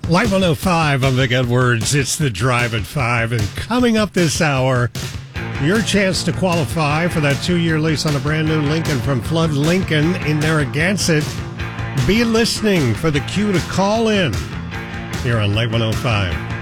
Light 105, I'm Vic Edwards. It's the Drive at 5. And coming up this hour, your chance to qualify for that 2-year lease on a brand new Lincoln from Flood Lincoln in Narragansett. Be listening for the cue to call in here on Light 105.